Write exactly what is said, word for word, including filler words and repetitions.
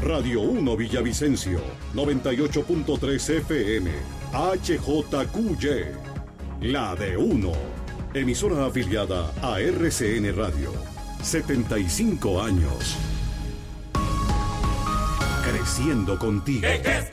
Radio uno Villavicencio, noventa y ocho punto tres F M, H J Q Y, la de uno. Emisora afiliada a R C N Radio. setenta y cinco años. Creciendo contigo. ¿Qué, qué?